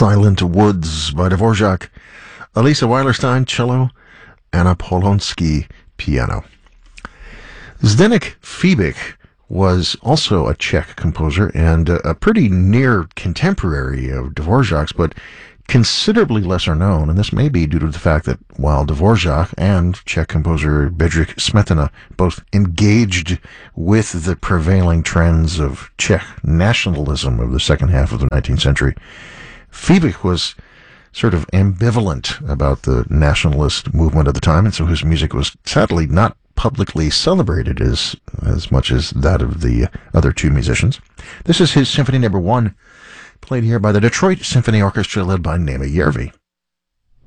Silent Woods by Dvorak, Elisa Weilerstein, cello, Anna Polonsky, piano. Zdeněk Fibich was also a Czech composer and a pretty near contemporary of Dvorak's, but considerably lesser known, and this may be due to the fact that while Dvorak and Czech composer Bedřich Smetana both engaged with the prevailing trends of Czech nationalism of the second half of the 19th century, Fibich was sort of ambivalent about the nationalist movement of the time, and so his music was sadly not publicly celebrated as much as that of the other two musicians. This is his Symphony No. 1, played here by the Detroit Symphony Orchestra led by Nema Järvi.